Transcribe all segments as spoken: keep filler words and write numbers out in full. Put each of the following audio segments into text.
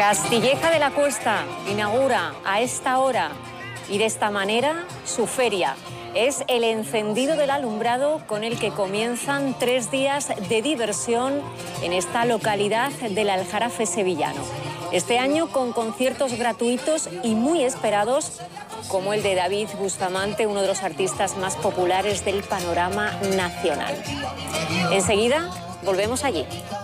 Castilleja de la Cuesta inaugura a esta hora y de esta manera su feria. Es el encendido del alumbrado con el que comienzan tres días de diversión en esta localidad del Aljarafe sevillano. Este año con conciertos gratuitos y muy esperados, como el de David Bustamante, uno de los artistas más populares del panorama nacional. Enseguida volvemos allí.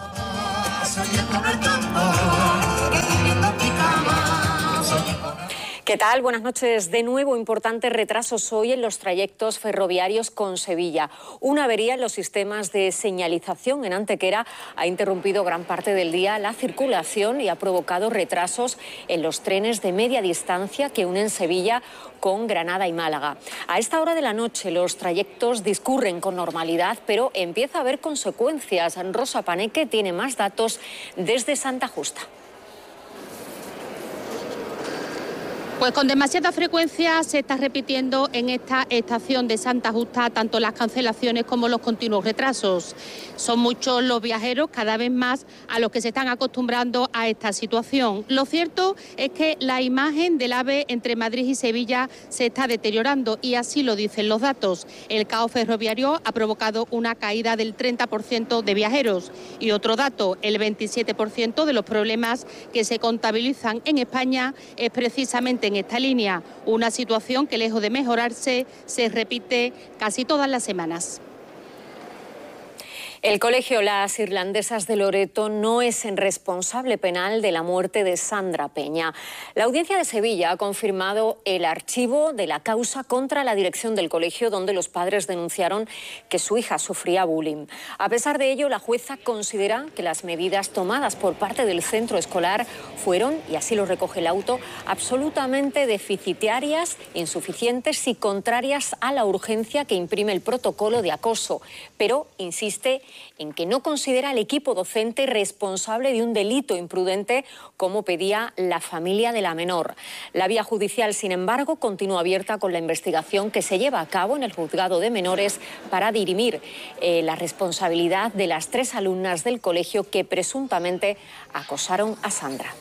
¿Qué tal? Buenas noches de nuevo. Importantes retrasos hoy en los trayectos ferroviarios con Sevilla. Una avería en los sistemas de señalización en Antequera ha interrumpido gran parte del día la circulación y ha provocado retrasos en los trenes de media distancia que unen Sevilla con Granada y Málaga. A esta hora de la noche los trayectos discurren con normalidad, pero empieza a haber consecuencias. Rosa Paneque tiene más datos desde Santa Justa. Pues con demasiada frecuencia se está repitiendo en esta estación de Santa Justa tanto las cancelaciones como los continuos retrasos. Son muchos los viajeros, cada vez más, a los que se están acostumbrando a esta situación. Lo cierto es que la imagen del AVE entre Madrid y Sevilla se está deteriorando y así lo dicen los datos. El caos ferroviario ha provocado una caída del treinta por ciento de viajeros. Y otro dato, el veintisiete por ciento de los problemas que se contabilizan en España es precisamente en esta línea, una situación que lejos de mejorarse se repite casi todas las semanas. El colegio Las Irlandesas de Loreto no es responsable penal de la muerte de Sandra Peña. La Audiencia de Sevilla ha confirmado el archivo de la causa contra la dirección del colegio, donde los padres denunciaron que su hija sufría bullying. A pesar de ello, la jueza considera que las medidas tomadas por parte del centro escolar fueron, y así lo recoge el auto, absolutamente deficitarias, insuficientes y contrarias a la urgencia que imprime el protocolo de acoso. Pero insiste en que no considera al equipo docente responsable de un delito imprudente, como pedía la familia de la menor. La vía judicial, sin embargo, continúa abierta con la investigación que se lleva a cabo en el juzgado de menores para dirimir eh, la responsabilidad de las tres alumnas del colegio que presuntamente acosaron a Sandra.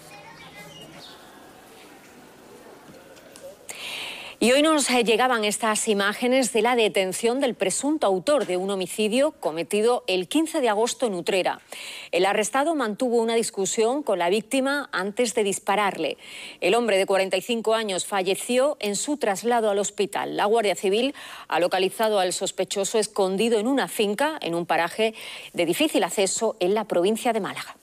Y hoy nos llegaban estas imágenes de la detención del presunto autor de un homicidio cometido el quince de agosto en Utrera. El arrestado mantuvo una discusión con la víctima antes de dispararle. El hombre de cuarenta y cinco años falleció en su traslado al hospital. La Guardia Civil ha localizado al sospechoso escondido en una finca en un paraje de difícil acceso en la provincia de Málaga.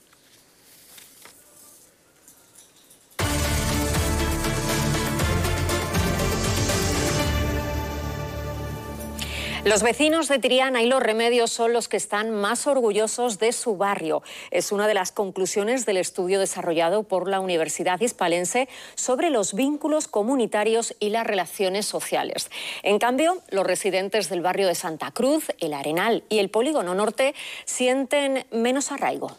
Los vecinos de Triana y Los Remedios son los que están más orgullosos de su barrio. Es una de las conclusiones del estudio desarrollado por la Universidad Hispalense sobre los vínculos comunitarios y las relaciones sociales. En cambio, los residentes del barrio de Santa Cruz, El Arenal y el Polígono Norte sienten menos arraigo.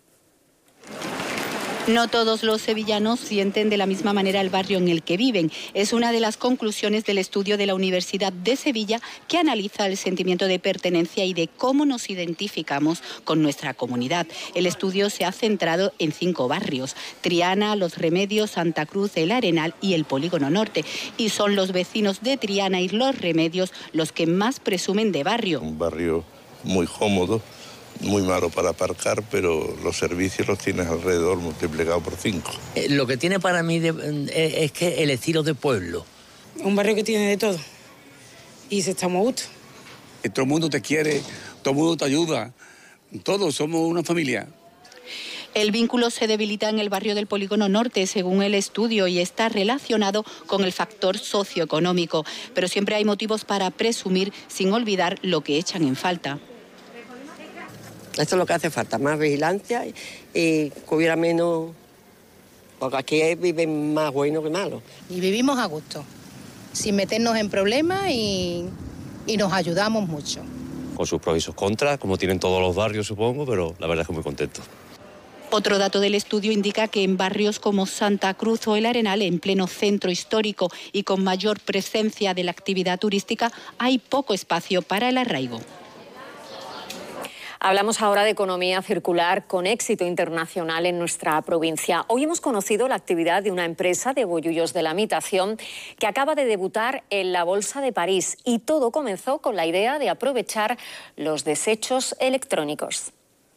No todos los sevillanos sienten de la misma manera el barrio en el que viven. Es una de las conclusiones del estudio de la Universidad de Sevilla que analiza el sentimiento de pertenencia y de cómo nos identificamos con nuestra comunidad. El estudio se ha centrado en cinco barrios: Triana, Los Remedios, Santa Cruz, El Arenal y el Polígono Norte. Y son los vecinos de Triana y Los Remedios los que más presumen de barrio. Un barrio muy cómodo, muy malo para aparcar, pero los servicios los tienes alrededor multiplicado por cinco. Eh, lo que tiene para mí de, eh, es que el estilo de pueblo. Un barrio que tiene de todo y se está muy a gusto. Todo el mundo te quiere, todo el mundo te ayuda, todos somos una familia. El vínculo se debilita en el barrio del Polígono Norte, según el estudio, y está relacionado con el factor socioeconómico. Pero siempre hay motivos para presumir, sin olvidar lo que echan en falta. Esto es lo que hace falta, más vigilancia y, y que hubiera menos, porque aquí viven más buenos que malos. Y vivimos a gusto, sin meternos en problemas y, y nos ayudamos mucho. Con sus pros y sus contras, como tienen todos los barrios, supongo, pero la verdad es que muy contento. Otro dato del estudio indica que en barrios como Santa Cruz o El Arenal, en pleno centro histórico y con mayor presencia de la actividad turística, hay poco espacio para el arraigo. Hablamos ahora de economía circular con éxito internacional en nuestra provincia. Hoy hemos conocido la actividad de una empresa de bollullos de la imitación que acaba de debutar en la Bolsa de París, y todo comenzó con la idea de aprovechar los desechos electrónicos.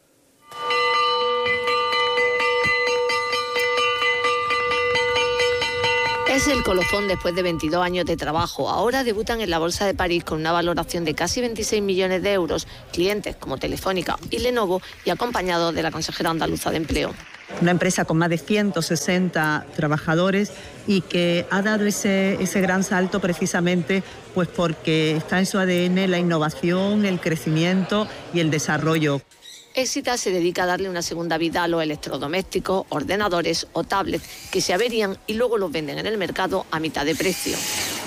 Es el colofón después de veintidós años de trabajo. Ahora debutan en la Bolsa de París con una valoración de casi veintiséis millones de euros, clientes como Telefónica y Lenovo, y acompañados de la consejera andaluza de Empleo. Una empresa con más de ciento sesenta trabajadores y que ha dado ese, ese gran salto precisamente pues porque está en su A D N la innovación, el crecimiento y el desarrollo. Exita se dedica a darle una segunda vida a los electrodomésticos, ordenadores o tablets que se averían y luego los venden en el mercado a mitad de precio.